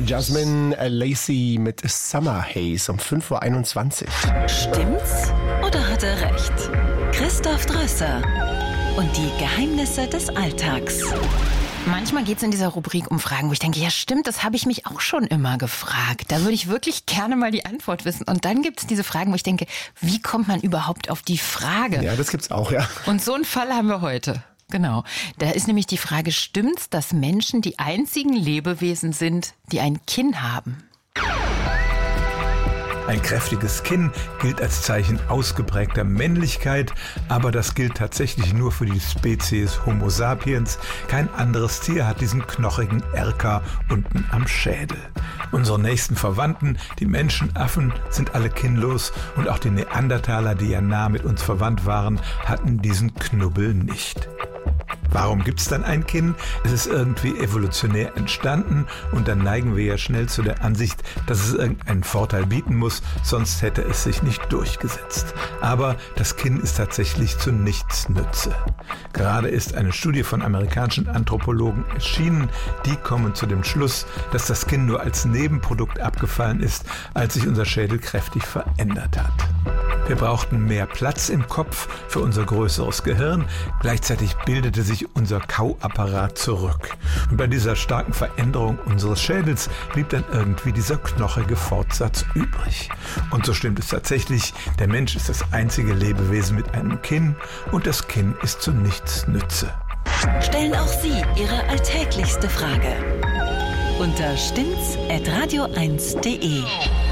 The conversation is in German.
Jasmine Lacey mit Summer Haze um 5:21 Uhr. Stimmt's oder hat er recht? Christoph Drösser und die Geheimnisse des Alltags. Manchmal geht es in dieser Rubrik um Fragen, wo ich denke, ja stimmt, das habe ich mich auch schon immer gefragt. Da würde ich wirklich gerne mal die Antwort wissen. Und dann gibt es diese Fragen, wo ich denke, wie kommt man überhaupt auf die Frage? Ja, das gibt's auch, ja. Und so einen Fall haben wir heute. Genau. Da ist nämlich die Frage, stimmt's, dass Menschen die einzigen Lebewesen sind, die ein Kinn haben? Ein kräftiges Kinn gilt als Zeichen ausgeprägter Männlichkeit, aber das gilt tatsächlich nur für die Spezies Homo sapiens. Kein anderes Tier hat diesen knochigen Erker unten am Schädel. Unsere nächsten Verwandten, die Menschenaffen, sind alle kinnlos und auch die Neandertaler, die ja nah mit uns verwandt waren, hatten diesen Knubbel nicht. Warum gibt's dann ein Kinn? Es ist irgendwie evolutionär entstanden und dann neigen wir ja schnell zu der Ansicht, dass es irgendeinen Vorteil bieten muss, sonst hätte es sich nicht durchgesetzt. Aber das Kinn ist tatsächlich zu nichts Nütze. Gerade ist eine Studie von amerikanischen Anthropologen erschienen, die kommen zu dem Schluss, dass das Kinn nur als Nebenprodukt abgefallen ist, als sich unser Schädel kräftig verändert hat. Wir brauchten mehr Platz im Kopf für unser größeres Gehirn. Gleichzeitig bildete sich unser Kauapparat zurück. Und bei dieser starken Veränderung unseres Schädels blieb dann irgendwie dieser knochige Fortsatz übrig. Und so stimmt es tatsächlich, der Mensch ist das einzige Lebewesen mit einem Kinn und das Kinn ist zu nichts Nütze. Stellen auch Sie Ihre alltäglichste Frage unter stimmt's@radio1.de.